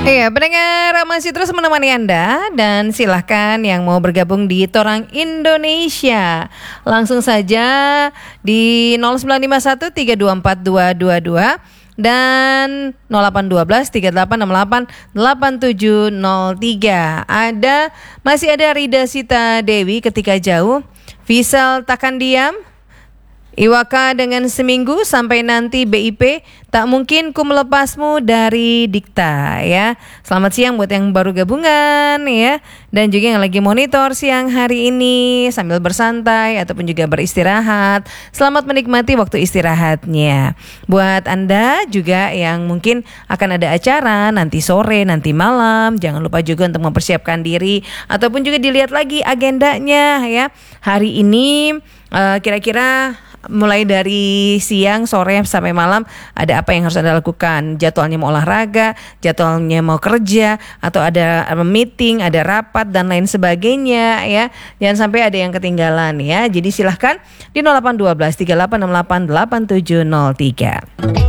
Iya, pendengar masih terus menemani Anda dan silahkan yang mau bergabung di Torang Indonesia langsung saja di 0951 324 222 dan 0812 3868 8703. Masih ada Rida Sita Dewi ketika jauh, Fisal takkan diam, Iwaka dengan seminggu sampai nanti BIP, tak mungkin ku melepasmu dari Dikta ya. Selamat siang buat yang baru gabungan ya, dan juga yang lagi monitor siang hari ini sambil bersantai ataupun juga beristirahat. Selamat menikmati waktu istirahatnya. Buat Anda juga yang mungkin akan ada acara nanti sore, nanti malam, jangan lupa juga untuk mempersiapkan diri ataupun juga dilihat lagi agendanya ya. Hari ini kira-kira mulai dari siang, sore sampai malam ada apa yang harus Anda lakukan. Jadwalnya mau olahraga, jadwalnya mau kerja, atau ada meeting, ada rapat dan lain sebagainya ya. Jangan sampai ada yang ketinggalan ya. Jadi silahkan di 0812 3868 8703.